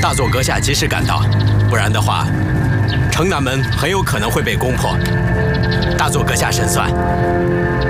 大佐阁下及时赶到，不然的话，城南门很有可能会被攻破。大佐阁下神算。